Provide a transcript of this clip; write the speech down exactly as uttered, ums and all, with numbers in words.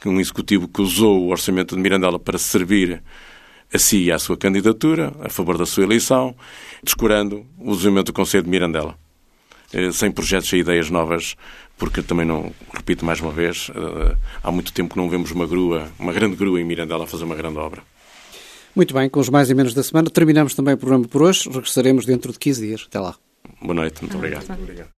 um executivo que usou o orçamento de Mirandela para servir a si e à sua candidatura, a favor da sua eleição, descurando o usamento do Conselho de Mirandela. Sem projetos e ideias novas, porque também não, repito mais uma vez, há muito tempo que não vemos uma grua, uma grande grua em Mirandela a fazer uma grande obra. Muito bem, com os mais e menos da semana, terminamos também o programa por hoje. Regressaremos dentro de quinze dias. Até lá. Boa noite, muito obrigado. Muito obrigado.